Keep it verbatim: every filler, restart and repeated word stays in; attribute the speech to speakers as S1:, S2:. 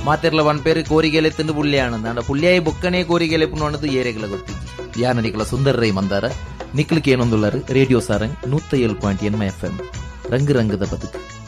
S1: ಮಾತೆರ್ಲ ಒಂದ್ ಪೇರು ಕೋರಿಗೆಲೆ ತಿಂದು ಪುಳ್ಳಿಯಾನಂದ ಅಂಡ ಪುಳ್ಳಿಯಾಯಿ ಬೊಕ್ಕನೇ ಕೋರಿಗೆಲೆ ಪುಣ್ಣದು ಏರೆಗಳ ಗೊತ್ತಿದ್ದಿ ಯಾನ ನಿಕಲ ಸುಂದರ ರೈ ಮಂದಾರ ನಿಕ್ಲಿಕ್ಕೆ ಏನೊಂದುಳ್ಳರು ರೇಡಿಯೋ ಸಾರಂಗ್ ನೂತ್ತ ಏಳು ಪಾಯಿಂಟ್ ಎನ್ಮ ಎಫ್ ಎಂ ರಂಗು ರಂಗದ ಬದುಕು.